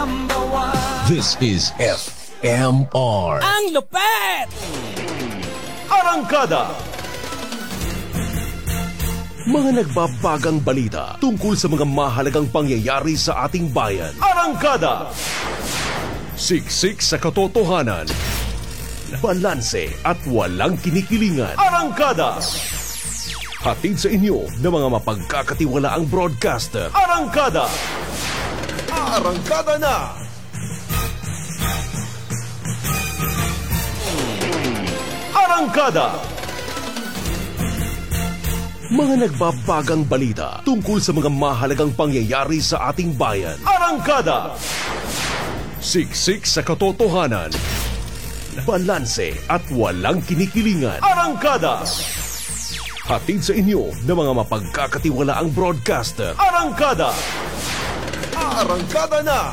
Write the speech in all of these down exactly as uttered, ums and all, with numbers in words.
number one. This is F M R. Ang lupet! Arangkada! Mga nagbabagang balita tungkol sa mga mahalagang pangyayari sa ating bayan. Arangkada! Siksik sa katotohanan. Balanse at walang kinikilingan. Arangkada! Hatid sa inyo ng mga mapagkakatiwalaang broadcaster. Arangkada! Arangkada na! Arangkada! Mga nagbabagang balita tungkol sa mga mahalagang pangyayari sa ating bayan. Arangkada! Siksik sa katotohanan. Balanse at walang kinikilingan. Arangkada! Hatid sa inyo ng mga mapagkakatiwalaang broadcaster. Arangkada! Arangkada na!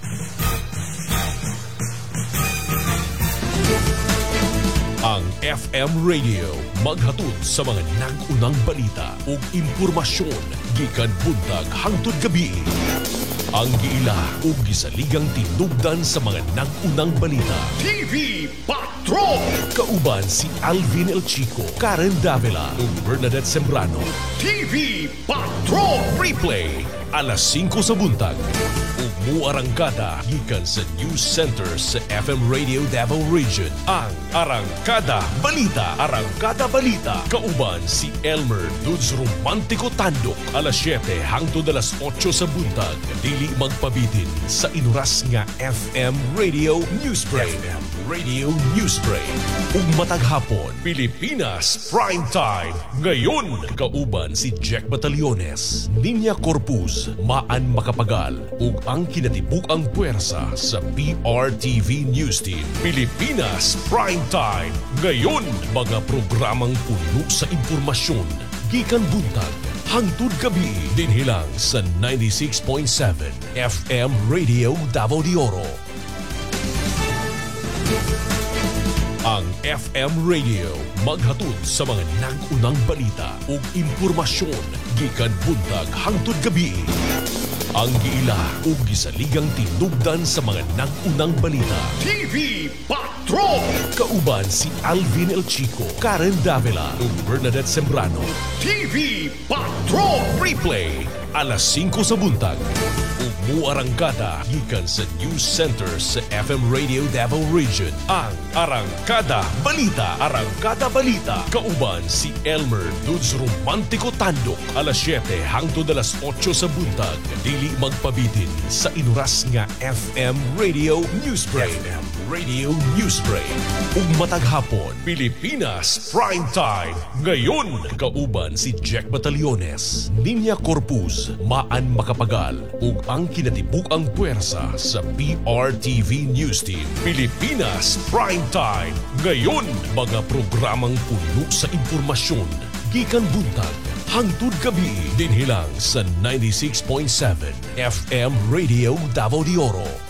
Ang F M Radio maghatod sa mga nag-unang balita ug impormasyon gikan buntag hangtod gabi. Ang giila ug gisaligang tinubdan sa mga nag-unang balita. T V Patrol! Kauban si Alvin El Chico, Karen Davila ug Bernadette Sembrano. T V Patrol! Replay alas singko sa buntag. Ug muarangkada gikan sa News Center sa F M Radio Davao Region. Ang Arangkada Balita. Arangkada Balita. Kauban si Elmer Dudes Romantico Tandok. alas siyete hangtod alas otso sa buntag. Dili magpabitin sa inuras nga F M Radio Newsbreak. F M Radio Newsbreak. Ug matag hapon, Pilipinas Prime Time. Ngayon, kauban si Jack Batallones, Ninya Corpus, Maan Makapagal, ug ang kinatibuk-ang puwersa sa P R T V News Team. Pilipinas Prime Time. Ngayon, mga programang puno sa impormasyon. Gikan buntag, hangtod gabi, dinhilang sa ninety-six point seven F M Radio Davao de Oro. Ang F M Radio maghatod sa mga nag-unang balita ug impormasyon gikan buntag hangtod gabi. Ang giila ug gisaligang tinubdan sa mga nag-unang balita. T V Patrol! Kauban si Alvin El Chico, Karen Davila ug Bernadette Sembrano. T V Patrol! Replay alas singko sa buntag. Ug muarangkada gikan sa News Center sa F M Radio Davao Region. Ang Arangkada Balita. Arangkada Balita. Kauban si Elmer Dudes Romantico Tandok. alas siyete hangtod alas otso sa buntag. Dili magpabitin sa inuras nga F M Radio Newsbreak. F M Radio Newsbreak. Ug matag hapon, Pilipinas Prime Time. Ngayon, kauban si Jack Batallones, Ninya Corpus, Maan Makapagal, ug ang kinatibuk-ang puwersa sa P R T V News Team. Pilipinas Prime Time. Ngayon, mga programang puno sa impormasyon. Gikan buntag, hangtod gabi, dinhilang sa ninety-six point seven F M Radio Davao de Oro.